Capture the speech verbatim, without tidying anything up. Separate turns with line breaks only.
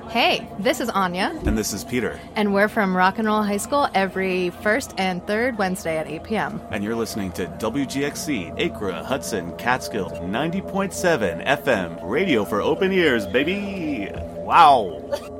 Hey, this is Anya.
And this is Peter.
And we're from Rock and Roll High School every first and third Wednesday at eight p.m.
And you're listening to W G X C, Acra, Hudson, Catskill, ninety point seven F M, radio for open ears, baby. Wow.